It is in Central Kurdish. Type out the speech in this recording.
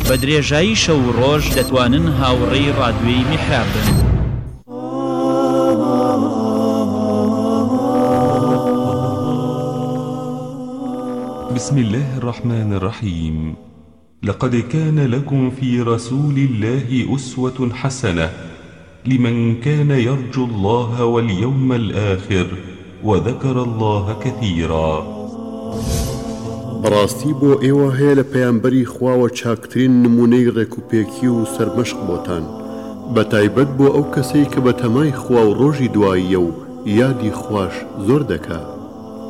بە درێژایی شەو و ڕۆژ دەتوانن هاوڕێی ڕادیۆی میحراب بن. بسم الله الرحمن الرحيم. لقد كان لكم في رسول الله أسوة حسنة لمن كان يرجو الله واليوم الآخر وذكر الله كثيرا. بەڕاستی بۆ ئێوە هەیە لە پەیامبەری خواوە چاکترین نمونەی ڕێکوپێکی و سەرمەشق بۆتان، بە تایبەت بۆ ئەو کەسەی کە بە تەمای خوا و ڕۆژی دواییە و یادی خوش زۆر دەکات.